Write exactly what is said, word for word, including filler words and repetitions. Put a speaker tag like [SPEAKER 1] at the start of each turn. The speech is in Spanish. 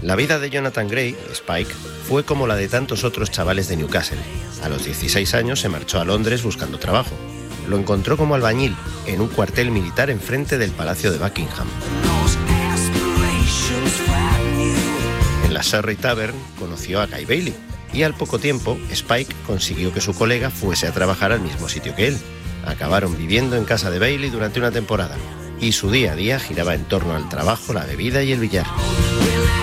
[SPEAKER 1] La vida de Jonathan Gray, Spike, fue como la de tantos otros chavales de Newcastle. A los dieciséis años se marchó a Londres buscando trabajo. Lo encontró como albañil en un cuartel militar enfrente del Palacio de Buckingham. En la Surrey Tavern conoció a Guy Bailey y al poco tiempo Spike consiguió que su colega fuese a trabajar al mismo sitio que él. Acabaron viviendo en casa de Bailey durante una temporada y su día a día giraba en torno al trabajo, la bebida y el billar.